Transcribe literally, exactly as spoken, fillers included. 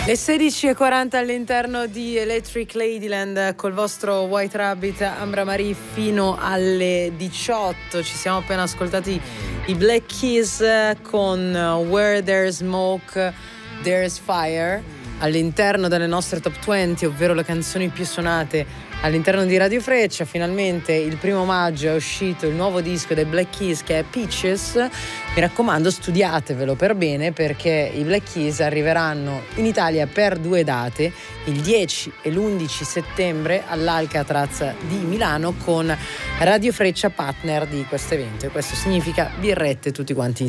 Le sedici e quaranta all'interno di Electric Ladyland col vostro White Rabbit Ambra Marie fino alle diciotto. Ci siamo appena ascoltati i Black Keys con Where There's Smoke There's Fire all'interno delle nostre top venti, ovvero le canzoni più suonate all'interno di Radio Freccia. Finalmente il primo maggio è uscito il nuovo disco dei Black Keys, che è Peaches. Mi raccomando, studiatevelo per bene, perché i Black Keys arriveranno in Italia per due date, il dieci e l'undici settembre all'Alcatraz di Milano, con Radio Freccia partner di questo evento, e questo significa birrette tutti quanti